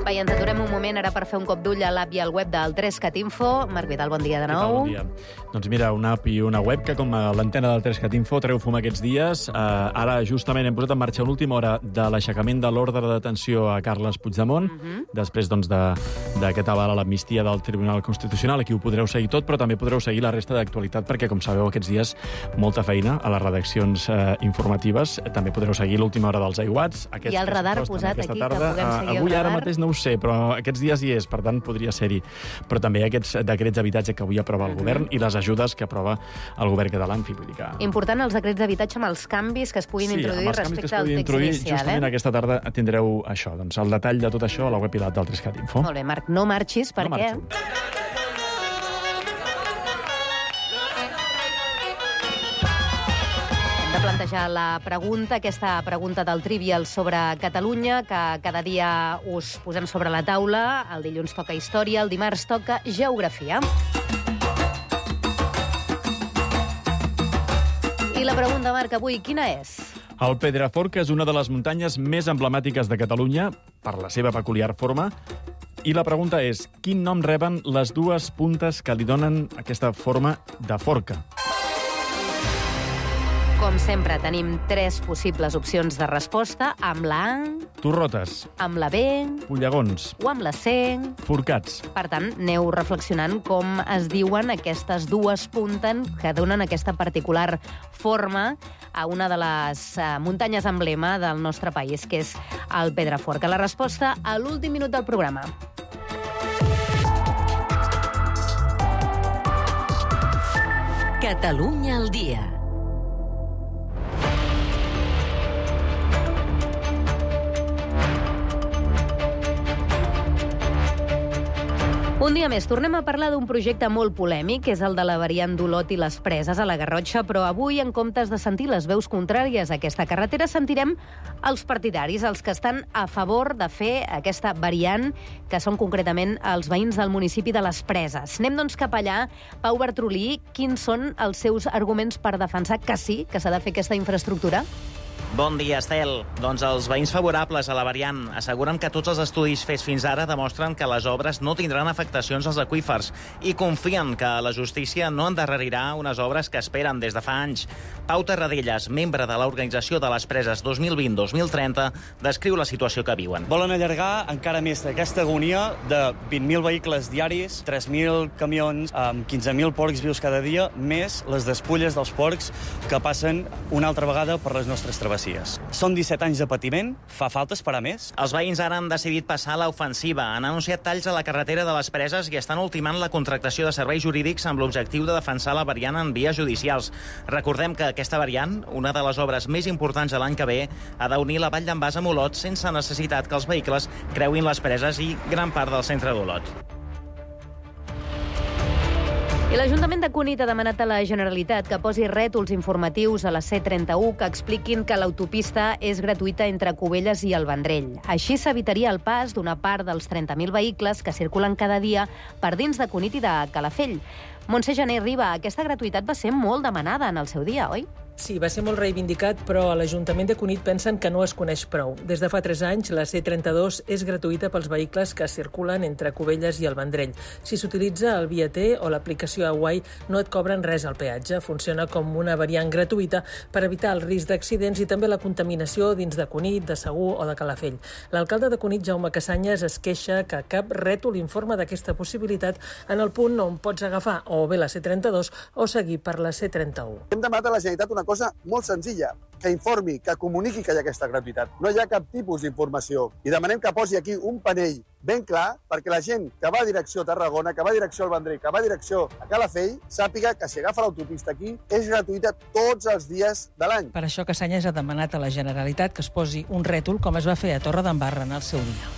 Va, i ens aturem un moment ara per fer un cop d'ull a l'app i al web del 3CatInfo. Marc Vidal, bon dia de nou. Bon dia. Doncs mira, una app i una web que, com l'antena del 3CatInfo, treu fum aquests dies. Ara, justament, hem posat en marxa a l'última hora de l'aixecament de l'ordre de detenció a Carles Puigdemont, després doncs, d'aquest aval a l'amnistia del Tribunal Constitucional. Aquí ho podreu seguir tot, però també podreu seguir la resta d'actualitat, perquè, com sabeu, aquests dies molta feina a les redaccions informatives. També podreu seguir l'última hora dels aiguats. I el radar posat aquí, que puguem seguir el avui, radar. Ara mateix no ho sé, però aquests dies hi és, per tant podria ser-hi. Però també aquests decrets d'habitatge que avui aprova el govern i les ajudes que aprova el govern català. En fi, vull dir que... Important els decrets d'habitatge amb els canvis que es puguin introduir respecte al text inicial. Justament aquesta tarda tindreu això, doncs el detall de tot això a la web i l'app del 3CatInfo. Molt bé, Marc, no marxis, perquè... de plantejar la pregunta, aquesta pregunta del Trivial sobre Catalunya, que cada dia us posem sobre la taula. El dilluns toca història, el dimarts toca geografia. I la pregunta, Marc, avui, quina és? El Pedraforca és una de les muntanyes més emblemàtiques de Catalunya, per la seva peculiar forma, i la pregunta és, quin nom reben les dues puntes que li donen aquesta forma de forca? Com sempre, tenim 3 possibles opcions de resposta, amb la A, Torrotes, amb la B Pollegons, o amb la C. Forcats. Per tant, aneu reflexionant com es diuen aquestes dues puntes que donen aquesta particular forma a una de les muntanyes emblema del nostre país, que és el Pedraforca. La resposta a l'últim minut del programa. Catalunya al dia. Un dia més, tornem a parlar d'un projecte molt polèmic, que és el de la variant d'Olot i les Preses a la Garrotxa, però avui, en comptes de sentir les veus contràries a aquesta carretera, sentirem els partidaris, els que estan a favor de fer aquesta variant, que són concretament els veïns del municipi de les Preses. Anem, doncs, cap allà. Pau Bartrolí, quins són els seus arguments per defensar que sí, que s'ha de fer aquesta infraestructura? Bon dia, Estel. Doncs els veïns favorables a la variant asseguren que tots els estudis fets fins ara demostren que les obres no tindran afectacions als aqüífers i confien que la justícia no endarrerirà unes obres que esperen des de fa anys. Pau Terradellas, membre de l'organització de les Preses 2020-2030, descriu la situació que viuen. Volen allargar encara més aquesta agonia de 20.000 vehicles diaris, 3.000 camions, amb 15.000 porcs vius cada dia, més les despulles dels porcs que passen una altra vegada per les nostres travessies. Són 17 anys de patiment, fa falta esperar més? Els veïns ara han decidit passar a l'ofensiva. Han anunciat talls a la carretera de les Preses i estan ultimant la contractació de serveis jurídics amb l'objectiu de defensar la variant en vies judicials. Recordem que aquesta variant, una de les obres més importants de l'any que ve, ha d'unir la Vall d'en Bas amb Olot sense necessitat que els vehicles creuin les Preses i gran part del centre d'Olot. I l'Ajuntament de Cunit ha demanat a la Generalitat que posi rètols informatius a la C31 que expliquin que l'autopista és gratuïta entre Cubelles i el Vendrell. Així s'evitaria el pas d'una part dels 30.000 vehicles que circulen cada dia per dins de Cunit i de Calafell. Montse Jané Riba, aquesta gratuïtat va ser molt demanada en el seu dia, oi? Sí, va ser molt reivindicat, però a l'Ajuntament de Cunit pensen que no es coneix prou. Des de fa 3 anys, la C32 és gratuïta pels vehicles que circulen entre Cubelles i el Vendrell. Si s'utilitza el Viater o l'aplicació Away, no et cobren res al peatge. Funciona com una variant gratuïta per evitar el risc d'accidents i també la contaminació dins de Cunit, de Segur o de Calafell. L'alcalde de Cunit, Jaume Cassanyes, es queixa que cap rètol informa d'aquesta possibilitat en el punt on pots agafar o bé la C32 o seguir per la C31. Hem demanat a la Generalitat una cosa molt senzilla, que informi, que comuniqui que hi ha aquesta gratuïtat. No hi ha cap tipus d'informació. I demanem que posi aquí un panell ben clar perquè la gent que va a direcció a Tarragona, que va a direcció al Vendrell, que va a direcció a Calafell, sàpiga que si agafa l'autopista aquí és gratuïta tots els dies de l'any. Per això Cassanyes ha demanat a la Generalitat que es posi un rètol com es va fer a Torredembarra en el seu dia.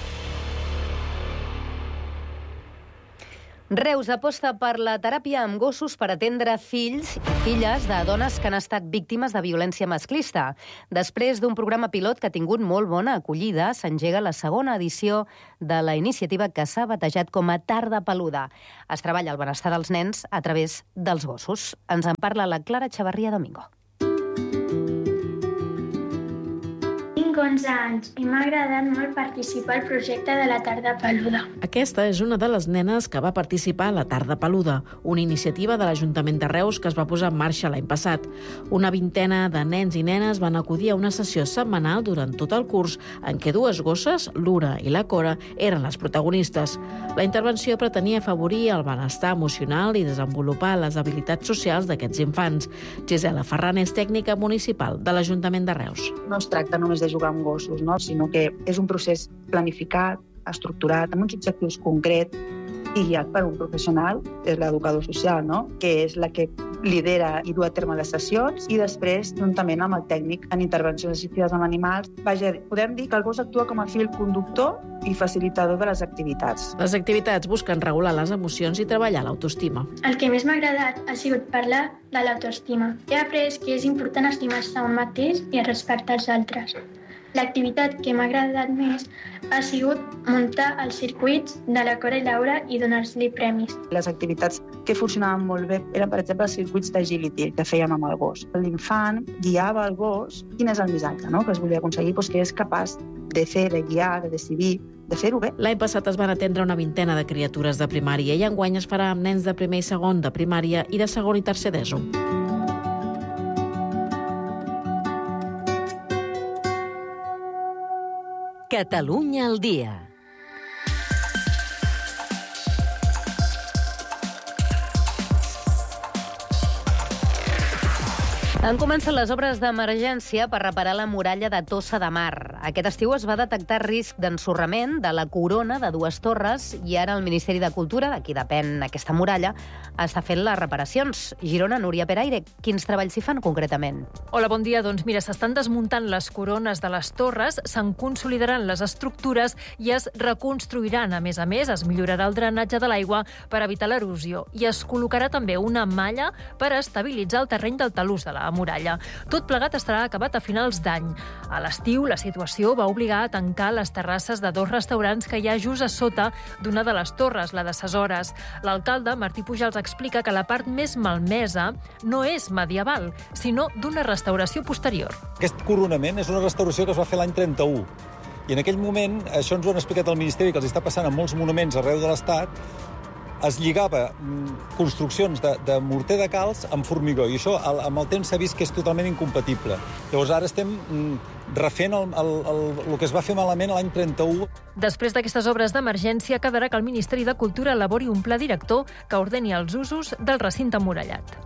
Reus aposta per la teràpia amb gossos per atendre fills i filles de dones que han estat víctimes de violència masclista. Després d'un programa pilot que ha tingut molt bona acollida, s'engega la segona edició de la iniciativa que s'ha batejat com a Tarda Peluda. Es treballa el benestar dels nens a través dels gossos. Ens en parla la Clara Chavarría Domingo. Tinc 11 anys i m'ha agradat molt participar al projecte de la Tarda Peluda. Aquesta és una de les nenes que va participar a la Tarda Peluda, una iniciativa de l'Ajuntament de Reus que es va posar en marxa l'any passat. Una vintena de nens i nenes van acudir a una sessió setmanal durant tot el curs en què dues gosses, l'Ura i la Cora, eren les protagonistes. La intervenció pretenia afavorir el benestar emocional i desenvolupar les habilitats socials d'aquests infants. Gisela Ferran és tècnica municipal de l'Ajuntament de Reus. No es tracta només de jugar amb gossos, no? Sinó que és un procés planificat, estructurat, amb uns objectius concrets i guiat per un professional, és l'educador social, no? Que és la que lidera i du a terme les sessions i després, juntament amb el tècnic en intervencions assistides amb animals. Vaja, podem dir que el gos actua com a fil conductor i facilitador de les activitats. Les activitats busquen regular les emocions i treballar l'autoestima. El que més m'ha agradat ha sigut parlar de l'autoestima. He après que és important estimar-se un mateix i respectar els altres. L'activitat que m'ha agradat més ha sigut muntar els circuits de la Cora i Laura i donar-li premis. Les activitats que funcionaven molt bé eren, per exemple, els circuits d'agility que fèiem amb el gos. L'infant guiava el gos. Quin és el missatge, no?, que es volia aconseguir? Doncs que és capaç de fer, de guiar, de decidir, de fer-ho bé. L'any passat es van atendre una vintena de criatures de primària i enguany es farà amb nens de primer i segon de primària i de segon i tercer d'ESO. Catalunya al dia. Han començat les obres d'emergència per reparar la muralla de Tossa de Mar. Aquest estiu es va detectar risc d'ensorrament de la corona de dues torres i ara el Ministeri de Cultura, d'aquí depèn aquesta muralla, està fent les reparacions. Girona, Núria Peraire, quins treballs s'hi fan concretament? Hola, bon dia. Doncs mira, s'estan desmuntant les corones de les torres, se'n consolidaran les estructures i es reconstruiran. A més, es millorarà el drenatge de l'aigua per evitar l'erosió i es col·locarà també una malla per estabilitzar el terreny del talús de la muralla. Tot plegat estarà acabat a finals d'any. A l'estiu, la situació va obligar a tancar les terrasses de dos restaurants que hi ha just a sota d'una de les torres, la de Ses. L'alcalde, Martí Pujals, explica que la part més malmesa no és medieval, sinó d'una restauració posterior. Aquest coronament és una restauració que es va fer l'any 31. I en aquell moment, això ens ho han explicat al Ministeri, que els està passant a molts monuments arreu de l'Estat, es lligava construccions de morter de calç amb formigó, i això amb el temps s'ha vist que és totalment incompatible. Llavors ara estem refent el que es va fer malament l'any 31. Després d'aquestes obres d'emergència, quedarà que el Ministeri de Cultura elabori un pla director que ordeni els usos del recinte emmurallat.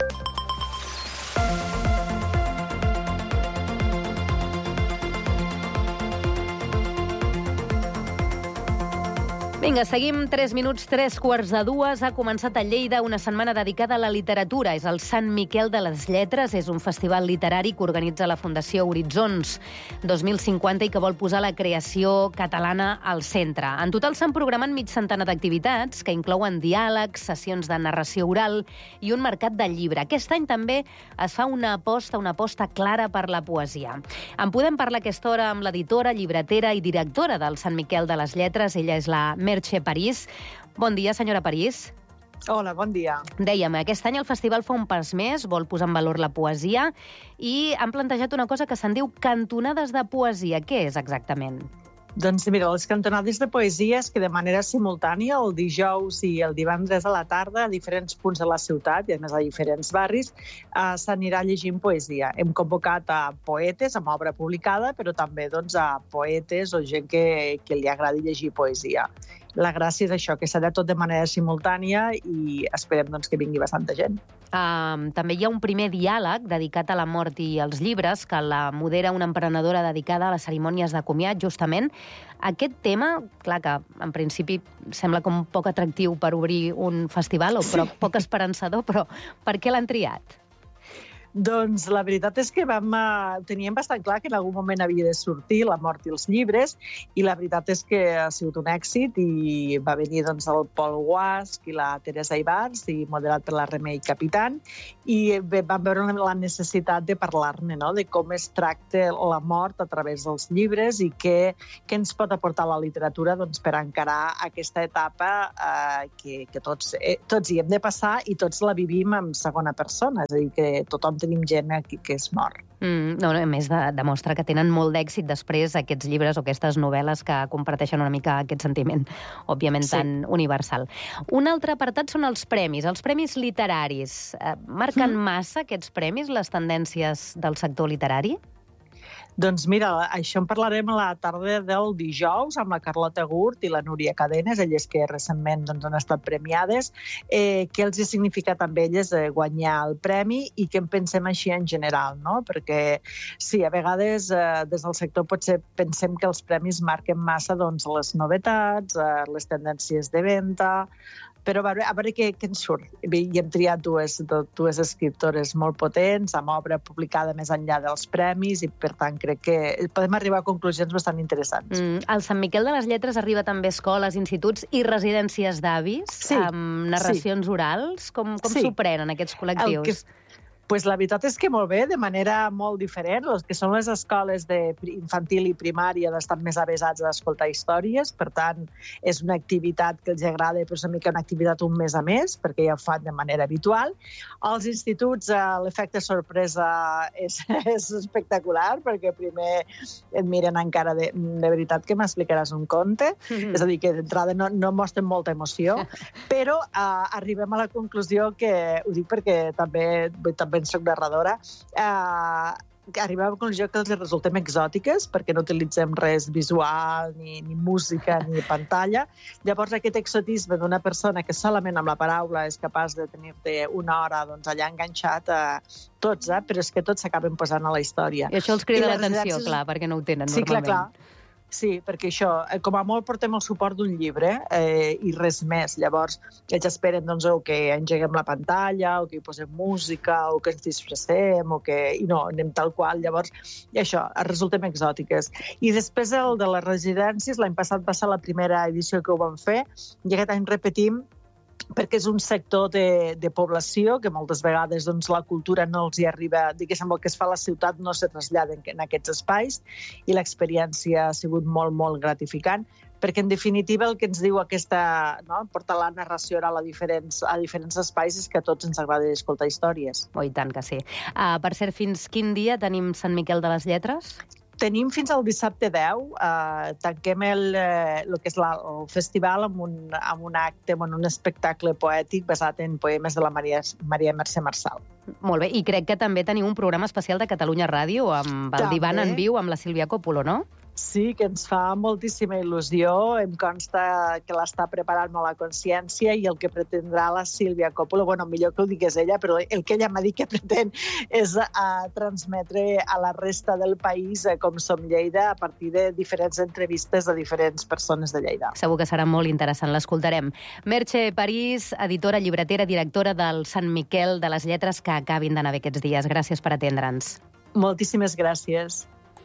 Vinga, seguim 3 minuts, 3:15. Ha començat a Lleida una setmana dedicada a la literatura. És el Sant Miquel de les Lletres, és un festival literari que organitza la Fundació Horitzons 2050 i que vol posar la creació catalana al centre. En total s'han programat mig centenar d'activitats que inclouen diàlegs, sessions de narració oral i un mercat del llibre. Aquest any també es fa una aposta clara per la poesia. En podem parlar aquesta hora amb l'editora, llibretera i directora del Sant Miquel de les Lletres. Ella és la Merche París. Bon dia, senyora París. Hola, bon dia. Dèiem, aquest any el festival fa un pas més, vol posar en valor la poesia i han plantejat una cosa que se'n diu cantonades de poesia. Què és exactament? Doncs mira, les cantonades de poesia és que de manera simultània el dijous i el divendres a la tarda a diferents punts de la ciutat i a més a diferents barris s'anirà llegint poesia. Hem convocat a poetes amb obra publicada, però també a poetes o gent que li agradi llegir poesia. La gràcia és això, que serà tot de manera simultània i esperem que vingui bastanta gent. També hi ha un primer diàleg dedicat a la mort i als llibres, que la modera una emprenedora dedicada a les cerimònies de comiat, justament. Aquest tema, clar que en principi sembla com poc atractiu per obrir un festival, però poc esperançador, però per què l'han triat? Doncs la veritat és que teníem bastant clar que en algun moment havia de sortir La mort i els llibres i la veritat és que ha sigut un èxit i va venir el Pol Guasch i la Teresa Ibars i moderat per la Remei Capitán i vam veure la necessitat de parlar-ne, de com es tracta la mort a través dels llibres i què ens pot aportar la literatura per encarar aquesta etapa que tots hi hem de passar i tots la vivim en segona persona, és a dir, que tothom tenim gent aquí que es mor. No, a més, demostra que tenen molt d'èxit després aquests llibres o aquestes novel·les que comparteixen una mica aquest sentiment, òbviament tan universal. Un altre apartat són els premis literaris. Marquen massa aquests premis les tendències del sector literari? Doncs mira, això en parlarem a la tarda del dijous amb la Carlota Gurt i la Núria Cadenes, elles que recentment han estat premiades, què els ha significat amb elles guanyar el premi i què en pensem així en general, no? Perquè sí, a vegades des del sector potser pensem que els premis marquen massa les novetats, les tendències de venda, però a veure què en surt. I hem triat dues escriptores molt potents, amb obra publicada més enllà dels premis, i per tant crec que podem arribar a conclusions bastant interessants. Al Sant Miquel de les Lletres arriba també escoles, instituts i residències d'avis, amb narracions orals. Com s'ho prenen aquests col·lectius? Pues la veritat és que molt bé, de manera molt diferent. Els que són les escoles d'infantil i primària estan més avesats a escoltar històries, per tant, és una activitat que els agrada, però és una mica una activitat un mes a més, perquè ja ho fan de manera habitual. Als instituts l'efecte sorpresa és espectacular, perquè primer et miren encara de veritat que m'explicaràs un conte, és a dir, que d'entrada no mostren molta emoció, però arribem a la conclusió que, ho dic perquè també soc narradora, arribem a la conclusió que els resultem exòtiques perquè no utilitzem res visual, ni música, ni pantalla. Llavors, aquest exotisme d'una persona que solament amb la paraula és capaç de tenir-te una hora allà enganxat, tots, però és que tots s'acaben posant a la història. I això els crida l'atenció, clar, perquè no ho tenen normalment. Sí, clar. Sí, perquè això, com a molt portem el suport d'un llibre i res més. Llavors, ells esperen que engeguem la pantalla, o que hi posem música, o que ens disfressem, i no, anem tal qual. Llavors, i això, resultem exòtiques. I després el de les residències, l'any passat va ser la primera edició que ho vam fer, i aquest any repetim, perquè és un sector de població que moltes vegades la cultura no els hi arriba, diguéssim, el que es fa a la ciutat no se trasllada en aquests espais, i l'experiència ha sigut molt, molt gratificant, perquè en definitiva el que ens diu portar la narració oral a diferents espais és que a tots ens agrada escoltar històries. Oh, i tant que sí. Per cert, fins quin dia tenim Sant Miquel de les Lletres? Tenim fins al dissabte 10, tanquem el que és el festival amb un acte, amb un espectacle poètic basat en poemes de la Maria Mercè Marçal. Molt bé, i crec que també teniu un programa especial de Catalunya Ràdio amb el Divan en viu amb la Sílvia Coppola, no? Sí, que ens fa moltíssima il·lusió. Em consta que l'està preparant molt a consciència i el que pretendrà la Sílvia Coppola, millor que ho digués ella, però el que ella m'ha dit que pretén és transmetre a la resta del país com som Lleida a partir de diferents entrevistes de diferents persones de Lleida. Segur que serà molt interessant, l'escoltarem. Merche París, editora, llibretera, directora del Sant Miquel de les Lletres, que acabin d'anar bé aquests dies. Gràcies per atendre'ns. Moltíssimes gràcies.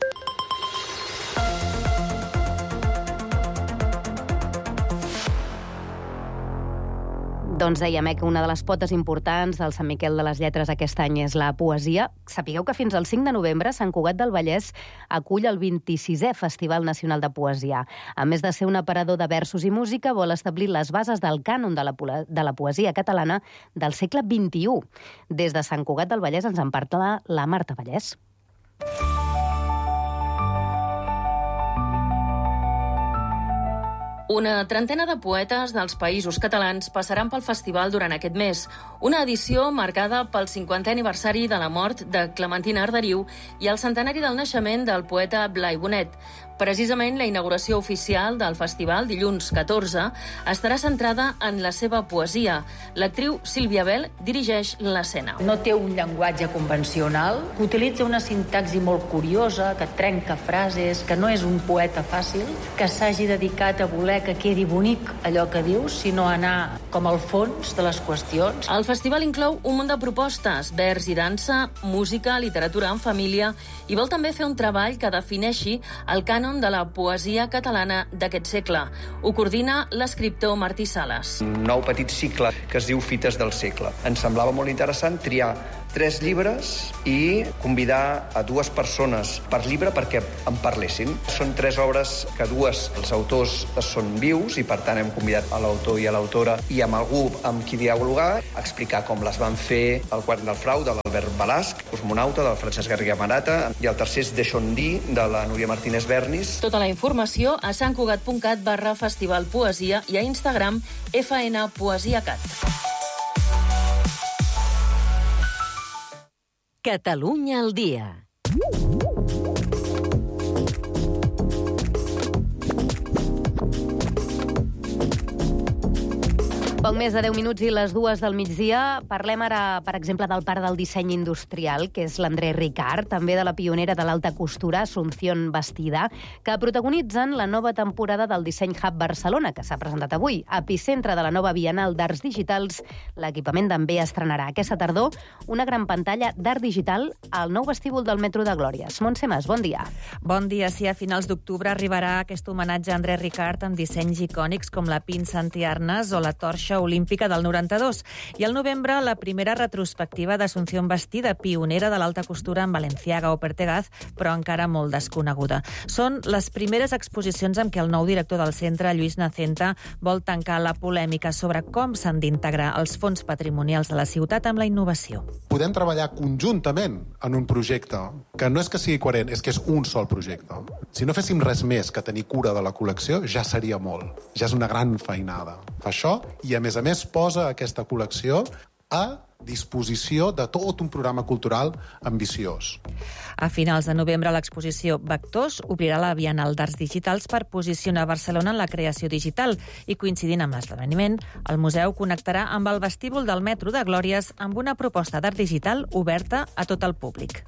Doncs dèiem que una de les potes importants del Sant Miquel de les Lletres aquest any és la poesia. Sapigueu que fins al 5 de novembre Sant Cugat del Vallès acull el 26è Festival Nacional de Poesia. A més de ser un aparador de versos i música, vol establir les bases del cànon de la poesia catalana del segle XXI. Des de Sant Cugat del Vallès ens en parla la Marta Vallès. Una trentena de poetes dels països catalans passaran pel festival durant aquest mes. Una edició marcada pel 50è aniversari de la mort de Clementina Arderiu i el centenari del naixement del poeta Blai Bonet. Precisament la inauguració oficial del festival, dilluns 14, estarà centrada en la seva poesia. L'actriu Sílvia Bel dirigeix l'escena. No té un llenguatge convencional, utilitza una sintaxi molt curiosa, que trenca frases, que no és un poeta fàcil, que s'hagi dedicat a voler que quedi bonic allò que dius, sinó anar com al fons de les qüestions. El festival inclou un munt de propostes, vers i dansa, música, literatura en família, i vol també fer un treball que defineixi el cànon de la poesia catalana d'aquest segle. Ho coordina l'escriptor Martí Sales. Un nou petit cicle que es diu Fites del segle. Ens semblava molt interessant triar 3 llibres i convidar a 2 persones per llibre perquè en parlessin. Són 3 obres que 2 els autors són vius i, per tant, hem convidat a l'autor i a l'autora i amb algú amb qui dialogar, explicar com les van fer El quart del frau, de l'Albert Balasc, Cosmonauta, del Francesc Garriga Marata, i el tercer és Deixondi, de la Núria Martínez Bernis. Tota la informació a santcugat.cat/Festival Poesia i a Instagram FNPoesiaCat. Catalunya al dia. Poc més de 10 minuts i les 2 del migdia. Parlem ara, per exemple, del pare del disseny industrial, que és l'André Ricard, també de la pionera de l'alta costura, Asunción Bastida, que protagonitzen la nova temporada del Disseny Hub Barcelona, que s'ha presentat avui. Epicentre de la nova Bienal d'Arts Digitals, l'equipament també estrenarà aquesta tardor una gran pantalla d'art digital al nou vestíbul del metro de Glòries. Montse Mas, bon dia. Bon dia. Sí, a finals d'octubre arribarà aquest homenatge a André Ricard amb dissenys icònics com la pinça antiarnes o la torxa olímpica del 92. I al novembre, la primera retrospectiva d'Asunción Bastida, pionera de l'alta costura en Balenciaga o Pertegaz, però encara molt desconeguda. Són les primeres exposicions amb què el nou director del centre, Lluís Nacenta, vol tancar la polèmica sobre com s'han d'integrar els fons patrimonials de la ciutat amb la innovació. Podem treballar conjuntament en un projecte que no és que sigui coherent, és que és un sol projecte. Si no féssim res més que tenir cura de la col·lecció, ja seria molt. Ja és una gran feinada. Fa això i, a més, posa aquesta col·lecció a disposició de tot un programa cultural ambiciós. A finals de novembre, l'exposició Vectors obrirà la Bienal d'Arts Digitals per posicionar Barcelona en la creació digital i, coincidint amb l'esdeveniment, el museu connectarà amb el vestíbul del metro de Glòries amb una proposta d'art digital oberta a tot el públic.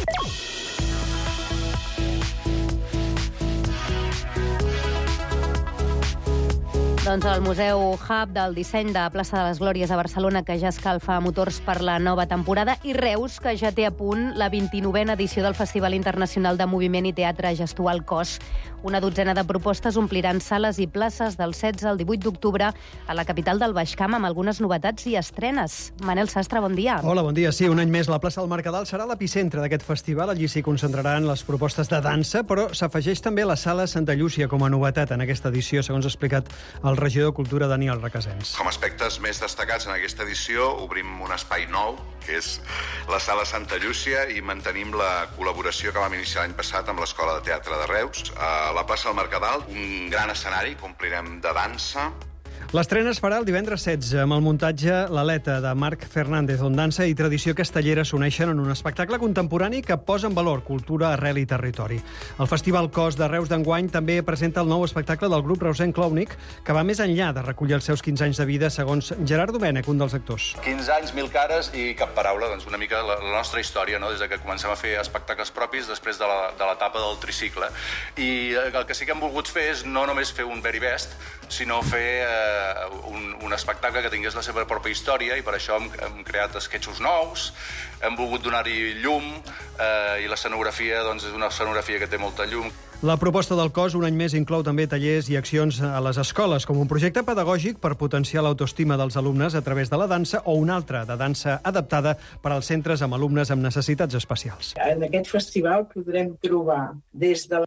Doncs el Museu Hub del Disseny de Plaça de les Glòries a Barcelona, que ja escalfa motors per la nova temporada, i Reus, que ja té a punt la 29a edició del Festival Internacional de Moviment i Teatre Gestual COS. Una dotzena de propostes ompliran sales i places del 16 al 18 d'octubre a la capital del Baix Camp, amb algunes novetats i estrenes. Manel Sastre, bon dia. Hola, bon dia. Sí, un any més la plaça del Mercadal serà l'epicentre d'aquest festival. Allí s'hi concentraran les propostes de dansa, però s'afegeix també la Sala Santa Llúcia com a novetat en aquesta edició, segons ha explicat el regidor de Cultura, Daniel Requesens. Com a aspectes més destacats en aquesta edició, obrim un espai nou, que és la Sala Santa Llúcia, i mantenim la col·laboració que vam iniciar l'any passat amb l'Escola de Teatre de Reus. A la plaça del Mercadal, un gran escenari que omplirem de dansa. L'estrena es farà el divendres 16 amb el muntatge L'Aleta, de Marc Fernández, on dansa i tradició castellera s'uneixen en un espectacle contemporani que posa en valor cultura, arrel i territori. El Festival COS de Reus d'enguany també presenta el nou espectacle del grup reusenc Clownic, que va més enllà de recollir els seus 15 anys de vida, segons Gerard Domènech, un dels actors. 15 anys, 1000 cares i cap paraula, doncs una mica la nostra història, no? Des de que comencem a fer espectacles propis després de l'etapa del tricicle. I el que sí que hem volgut fer és no només fer un very best, sinó fer un espectacle que tingués la seva pròpia història, i per això hem creat esquetxos nous, hem volgut donar-hi llum, i l'escenografia doncs, és una escenografia que té molta llum. La proposta del COS un any més inclou també tallers i accions a les escoles, com un projecte pedagògic per potenciar l'autoestima dels alumnes a través de la dansa, o un altre de dansa adaptada per als centres amb alumnes amb necessitats especials. En aquest festival podrem trobar des de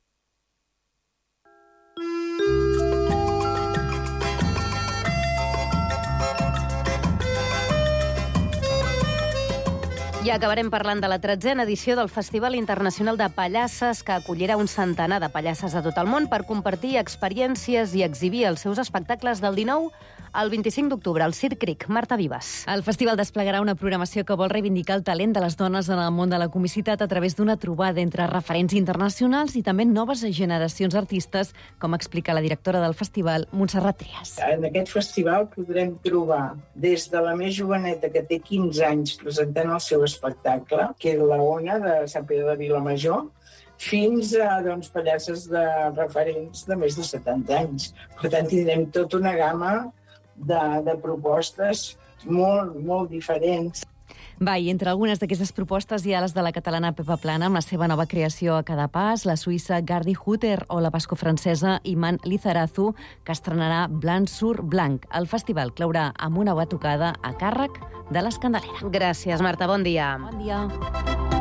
I acabarem parlant de la 13a edició del Festival Internacional de Pallasses, que acollirà un centenar de pallasses de tot el món per compartir experiències i exhibir els seus espectacles del 19 al 25 d'octubre, al Circ Cric. Marta Vives. El festival desplegarà una programació que vol reivindicar el talent de les dones en el món de la comicitat a través d'una trobada entre referents internacionals i també noves generacions d'artistes, com explica la directora del festival, Montserrat Trias. En aquest festival podrem trobar des de la més joveneta, que té 15 anys presentant el seu espectacle, que és la Ona, de Sant Pere de Vilamajor, fins a pallasses de referents de més de 70 anys. Per tant, tindrem tota una gamma de propostes molt diferents. Va, i entre algunes d'aquestes propostes hi ha les de la catalana Pepa Plana, amb la seva nova creació a cada pas, la suïssa Gardi Hutter o la bascofrancesa Iman Lizarazu, que estrenarà Blanc sur Blanc. El festival claurà amb una batucada a càrrec de l'Escandalera. Gràcies, Marta. Bon dia. Bon dia.